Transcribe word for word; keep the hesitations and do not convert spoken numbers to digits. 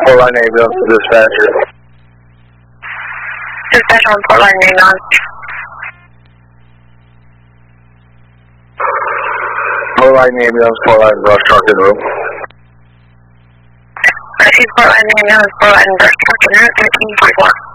Port Line ambulance to dispatcher. Dispatcher on Port Line ambulance. Port Line ambulance, Port Line brush truck en route. I see Port Line ambulance, Port Line brush truck en route, thirteen forty-four.